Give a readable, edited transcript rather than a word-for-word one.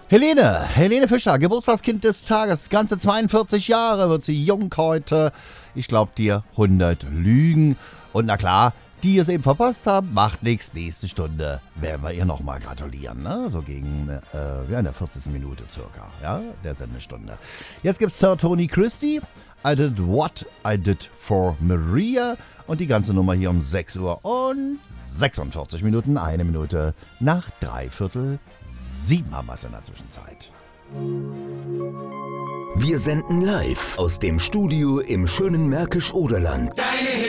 Helene Fischer, Geburtstagskind des Tages, ganze 42 Jahre wird sie jung heute. Ich glaub dir 100 Lügen. Und na klar, die es eben verpasst haben, macht nichts. Nächste Stunde werden wir ihr nochmal gratulieren. Ne? So gegen in der 40. Minute circa, ja, der Sendestunde. Jetzt gibt's Sir Tony Christie. I did what I did for Maria. Und die ganze Nummer hier um 6 Uhr und 46 Minuten, 1 Minute nach 6:45 haben wir es in der Zwischenzeit. Wir senden live aus dem Studio im schönen Märkisch-Oderland.